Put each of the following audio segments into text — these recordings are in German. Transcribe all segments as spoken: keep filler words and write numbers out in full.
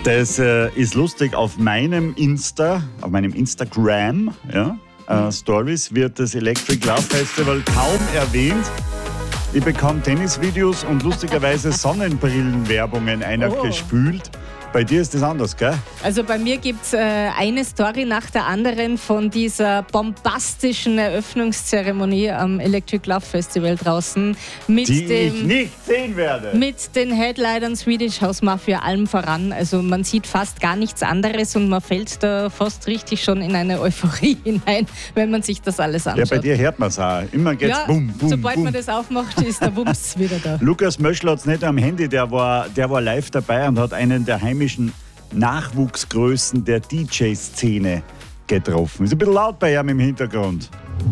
Das äh, ist lustig. Auf meinem Insta, auf meinem Instagram, ja, äh, Stories wird das Electric Love Festival kaum erwähnt. Ich bekomme Tennisvideos und lustigerweise Sonnenbrillenwerbungen einer Oh. gespült. Bei dir ist das anders, gell? Also bei mir gibt es äh, eine Story nach der anderen von dieser bombastischen Eröffnungszeremonie am Electric Love Festival draußen. Mit Die dem, ich nicht sehen werde. Mit den Headlinern Swedish House Mafia allem voran. Also man sieht fast gar nichts anderes und man fällt da fast richtig schon in eine Euphorie hinein, wenn man sich das alles anschaut. Ja, bei dir hört man es auch. Immer geht's Ja, bum, bum, sobald bum. man das aufmacht, ist der Wumms wieder da. Lukas Möschl hat es nicht am Handy, der war, der war live dabei und hat einen der heimischen Nachwuchsgrößen der D J-Szene getroffen. Ist ein bisschen laut bei ihm im Hintergrund.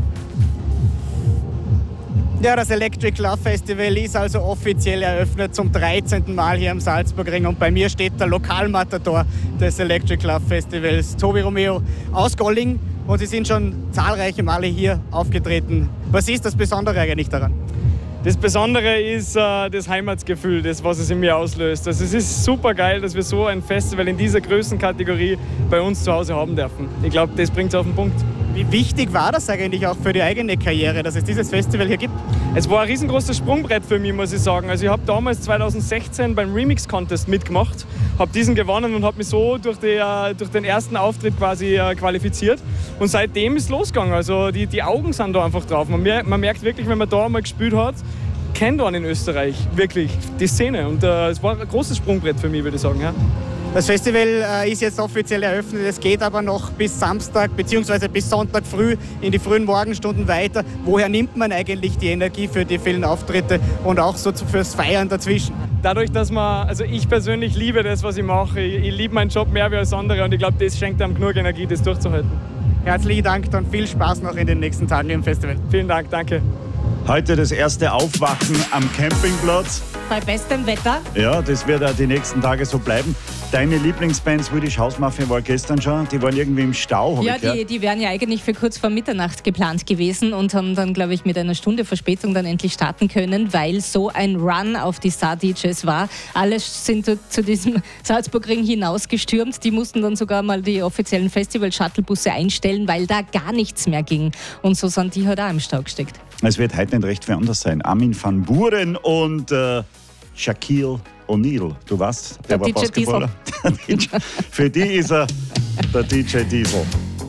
Ja, das Electric Love Festival ist also offiziell eröffnet zum dreizehnten Mal hier am Salzburgring und bei mir steht der Lokalmatador des Electric Love Festivals, Tobi Romeo aus Golling, und Sie sind schon zahlreiche Male hier aufgetreten. Was ist das Besondere eigentlich daran? Das Besondere ist äh, das Heimatsgefühl, das, was es in mir auslöst. Also es ist super geil, dass wir so ein Festival in dieser Größenkategorie bei uns zu Hause haben dürfen. Ich glaube, das bringt es auf den Punkt. Wie wichtig war das eigentlich auch für die eigene Karriere, dass es dieses Festival hier gibt? Es war ein riesengroßes Sprungbrett für mich, muss ich sagen. Also ich habe damals zwanzig sechzehn beim Remix Contest mitgemacht, habe diesen gewonnen und habe mich so durch, die, äh, durch den ersten Auftritt quasi äh, qualifiziert. Und seitdem ist es losgegangen. Also die, die Augen sind da einfach drauf. Man, mer- man merkt wirklich, wenn man da einmal gespielt hat, kennt man in Österreich wirklich die Szene. Und äh, es war ein großes Sprungbrett für mich, würde ich sagen. Ja. Das Festival äh, ist jetzt offiziell eröffnet, es geht aber noch bis Samstag bzw. bis Sonntag früh in die frühen Morgenstunden weiter. Woher nimmt man eigentlich die Energie für die vielen Auftritte und auch so zu- fürs Feiern dazwischen? Dadurch, dass man, also ich persönlich liebe das, was ich mache. Ich, ich liebe meinen Job mehr wie alles andere und ich glaube, das schenkt einem genug Energie, das durchzuhalten. Herzlichen Dank, dann viel Spaß noch in den nächsten Tagen im Festival. Vielen Dank, danke. Heute das erste Aufwachen am Campingplatz. Bei bestem Wetter. Ja, das wird auch die nächsten Tage so bleiben. Deine Lieblingsband Swedish House Mafia war gestern schon. Die waren irgendwie im Stau, hab Ja, ich gehört. die, die wären ja eigentlich für kurz vor Mitternacht geplant gewesen und haben dann, glaube ich, mit einer Stunde Verspätung dann endlich starten können, weil so ein Run auf die Star-D Js war. Alle sind zu, zu diesem Salzburgring hinausgestürmt. Die mussten dann sogar mal die offiziellen Festival-Shuttle-Busse einstellen, weil da gar nichts mehr ging. Und so sind die halt auch im Stau gesteckt. Es wird heute nicht recht viel anders sein. Armin van Buuren und äh, Shaquille O'Neal. Du weißt, der, Der war D J Basketballer. Der D J. Für die ist er der D J Diesel.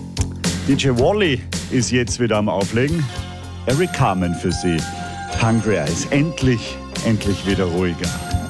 D J Wally ist jetzt wieder am Auflegen. Eric Carmen für sie. Hungry Eyes. Endlich, endlich wieder ruhiger.